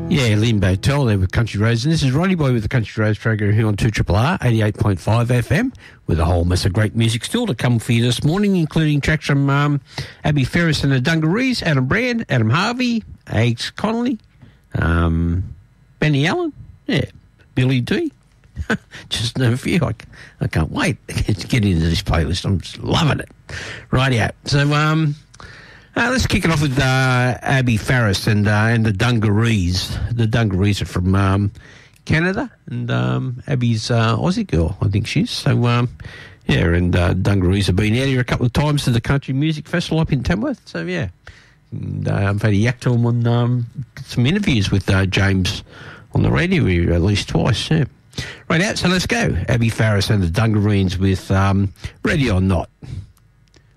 Yeah, Lynn Botel there with Country Roads. And this is Ronnie Boy with the Country Roads program here on 2RRR 88.5 FM with a whole mess of great music still to come for you this morning, including tracks from Abby Ferris and the Dungarees, Adam Brand, Adam Harvey, Ags Connolly, Benny Allen, yeah, Billy D. Just name a few. I can't wait to get into this playlist. I'm just loving it. Rightio. So, let's kick it off with Abby Ferris and the Dungarees. The Dungarees are from Canada, and Abby's Aussie girl, I think she is. So, yeah, and Dungarees have been out here a couple of times to the Country Music Festival up in Tamworth. So, yeah, and, I've had a yak to them on some interviews with James on the radio here at least twice. Yeah. Right out, so let's go. Abby Ferris and the Dungarees with Ready or Not.